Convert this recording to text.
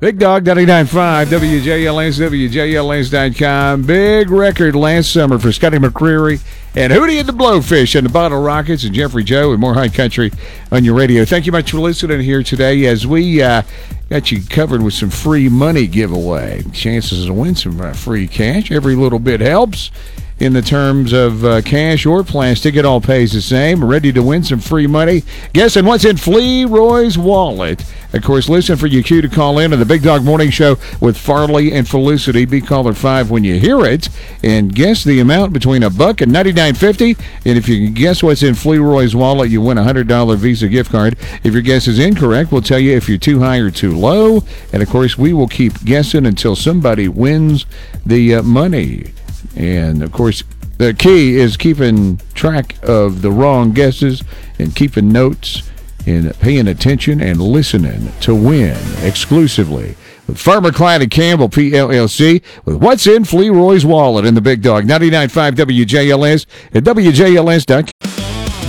Big Dog 99.5, WJLS, WJLS.com. Big record last summer for Scotty McCreery and Hootie and the Blowfish and the Bottle Rockets and Jeffrey Joe and more High Country on your radio. Thank you much for listening here today as we got you covered with some free money giveaway. Chances to win some free cash. Every little bit helps. In the terms of cash or plastic, it all pays the same. Ready to win some free money? Guessing what's in Flea Roy's wallet. Of course, listen for your cue to call in to the Big Dog Morning Show with Farley and Felicity. Be caller 5 when you hear it. And guess the amount between $1 and $99.50. And if you can guess what's in Flea Roy's wallet, you win a $100 Visa gift card. If your guess is incorrect, we'll tell you if you're too high or too low. And, of course, we will keep guessing until somebody wins the money. And, of course, the key is keeping track of the wrong guesses and keeping notes and paying attention and listening to win exclusively with Farmer Clyde and Campbell, PLLC, with What's in Flea Roy's Wallet in the Big Dog. 99.5 WJLS at WJLS.com.